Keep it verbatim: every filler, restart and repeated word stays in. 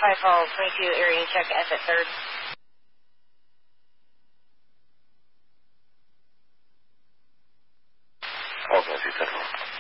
five call twenty-two area check S at third. Call twenty-two Central.